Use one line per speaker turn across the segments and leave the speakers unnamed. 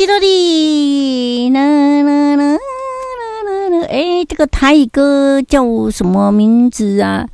西多里，这个台语歌叫什么名字啊？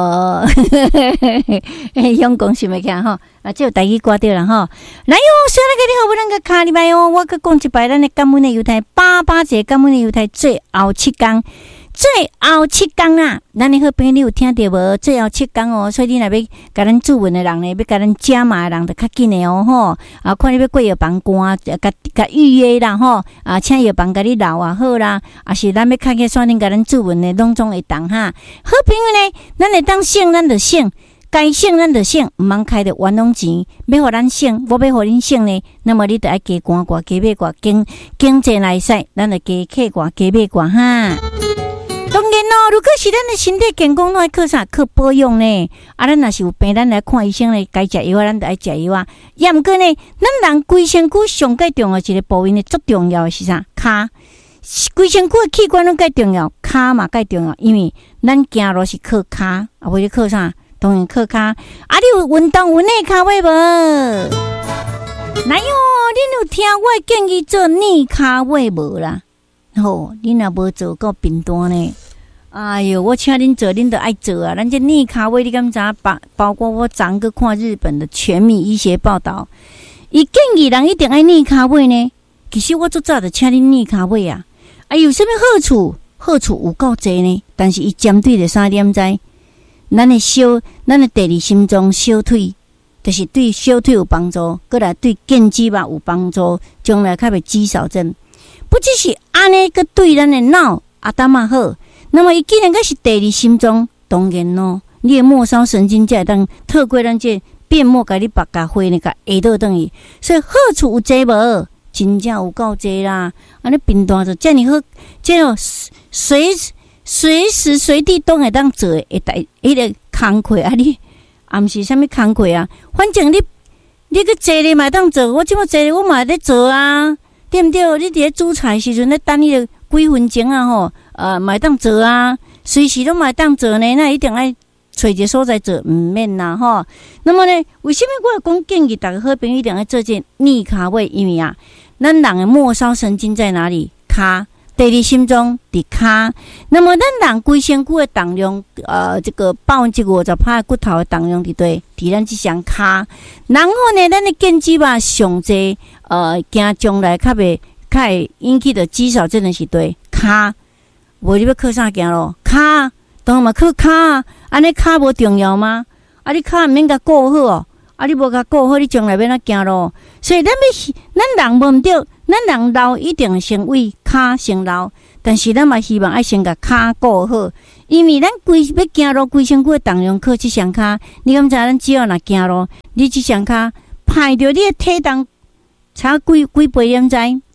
香港想袂起来吼，这有台语歌对了吼。来哟，所有个你好，咱个卡礼拜哦，我佮讲一摆咱的感恩的犹太88节感恩的犹太最后7天。最后7天啊，咱的好朋友你有听到无？最后7天哦，所以你若要甲咱祝文的人呢，要甲咱加码的人，就较紧的哦吼。啊，看你要过药房关，甲预约啦吼。啊，请药房甲你留啊好啦。啊，是咱要较去选恁甲咱祝文的，拢总会当哈。好朋友呢，咱会当省，咱就省。该省咱就省，毋通开着冤枉钱，要互咱省，我要互恁省呢，那么你就爱加赶挂、加买挂，经济来使，咱就加客挂、加买挂哈。当然咯，如果是咱的身体健康，拢爱靠啥？靠保养呢？啊，咱若是有病，咱来看医生呢，该食药啊，咱就爱食药啊。也毋过呢，咱人规身躯上介重要一个部位呢，最重要的是啥？骹。规身躯的器官拢介重要，骹嘛介重要，因为咱行路是靠骹，啊，为了靠啥？当然靠骹。啊，你有运动有内骹位无？来哟，恁有听我建议做内骹位无啦？吼，恁若无做够贫惰呢？哎哟，我请恁做，恁就爱做啊！咱这内骹位，你敢知？包括我昨个看日本的全民医学报道，伊建议人一定爱内骹位呢。其实我最早就请恁内骹位啊！啊，有啥物好处？好处有够济呢？但是伊针对着3点知？咱的第二心脏小腿，就是对小腿有帮助，过来对健肌肉有帮助，将来较袂肌少症。不只是安尼，个对咱的脑胆嘛好。那么伊既然个是第二心脏，当然咯，你的末梢神经才会当透过咱这变膜，甲你把甲血呢，甲下倒转去。所以好处有济无？真正有够济啦！安尼贫惰就遮尔好，这种随时随地都会当做的迄个工课啊！你也毋是啥物工课啊？反正你去坐咧嘛当做，我即么坐咧我嘛咧做啊，对毋对？你伫咧煮菜时阵咧等你几分钟啊吼，嘛当做啊，随时都嘛当做呢，那一定爱找一个所在做，毋免啦吼。那么呢，为什么我讲建议大家好朋友一定要做这逆骹位？因为啊，咱人的末梢神经在哪里？骹。第二心脏伫骹，那么咱人规身躯的重量，这个50%的骨头的重量伫对，伫咱即项骹。然后呢，咱的健肌肉上济，惊将来较会引起的肌少症的是对骹。无你要靠啥行咯？骹，当然嘛靠骹啊！安尼骹无重要吗？啊，你骹毋免甲顾好哦，啊，你无甲顾好，你将来要哪行咯？所以咱人无毋对。咱人老一定先为骹先老，但是咱嘛希望爱先甲骹顾好，因为咱要行路规身躯的重量靠即双骹，你敢知咱只要若行路，你即双骹派着你的体重差几倍点知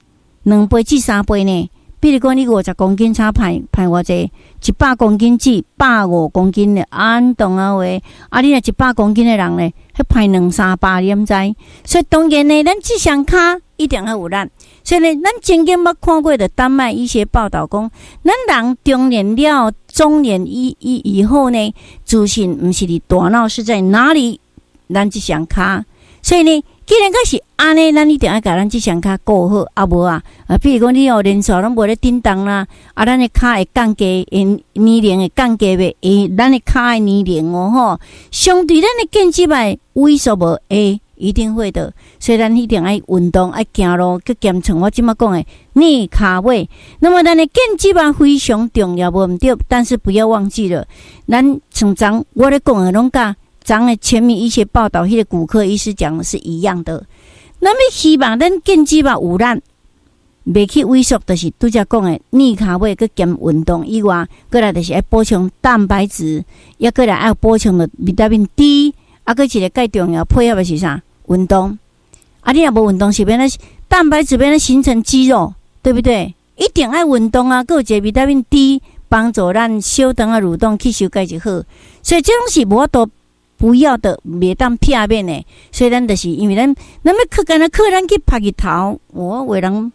？2倍至3倍呢？比如讲你50公斤差派偌济？100公斤至105公斤的安动啊话，啊你若100公斤的人呢，迄派2-300点知？所以当然呢，咱即双骹一定要有力。所以呢，咱曾经捌看过的丹麦医学报道讲，咱人中年了、中年以后呢，自信不是伫大脑，是在哪里？咱即双骹。所以呢，既然个是安尼，咱一定要甲咱即双骹顾好，啊无啊，比如讲你有年数拢无咧叮当啦，啊，咱的骹会降低，年龄会降低袂？咱的骹的年龄哦吼，相对咱的健肌肉萎缩无？一定会的，所以咱一定爱运动，爱行路，去减重。我即马讲的逆骹位，那么咱的健肌肉非常重要，无毋对。但是不要忘记了，咱像昨我咧讲的，拢甲昨的全民医学报道，迄个骨科医师讲的是一样的。那么希望咱健肌肉有力，袂去萎缩，就是拄则讲的逆骹位，去减运动以外，过来就是爱补充蛋白质，也过来爱补充的维他命 D， 啊，个一个介重要配合的是啥？运动，啊，你若无运动，是变咧蛋白质变咧形成肌肉，对不对？一定爱运动啊，还有一个维他命 D， 帮助咱小肠啊蠕动吸收钙就好。所以这种是无法度不要的，袂当片面的。所以咱就是因为咱要靠咱去拍日头，我为人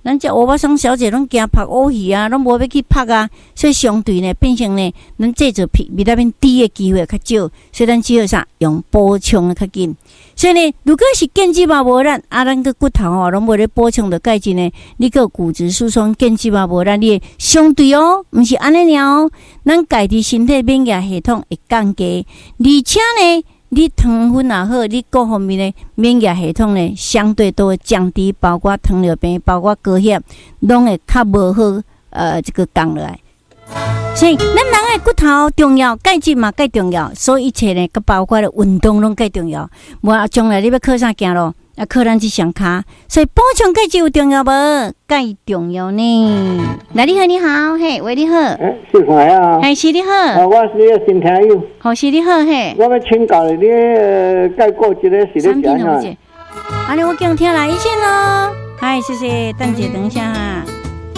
咱这欧巴桑小姐拢惊晒乌鱼啊，拢无要去晒啊，所以相对呢，变成呢，咱制作维他命 D 的机会较少，所以咱只好啥用补充的较紧。所以呢，如果是腱肌嘛无力，咱个骨头吼拢无咧补充的钙质呢，你个骨质疏松、腱肌嘛无力，你相对哦，毋是安尼尔哦，咱家己身体免疫系统会降低，而且呢，你糖分也好，你各方面的免疫系统呢，相对都会降低，包括糖尿病、包括高血压，拢会较无好，这个降落来。所以，咱人的骨头重要，钙质嘛介重要，所以一切呢，佮包括了运动拢介重要。无将来你要靠啥行路？靠咱这双脚，所以补充钙质有重要无？介重要呢。来，你好，你好，嘿，喂，你好，
是怀啊，
嘿，是你好，
我是你的新听友，
好，是你好，嘿，
我要请教你介顾一个是咧讲啊，
安尼我叫听来一线咯，嗨，谢谢，等一下哈。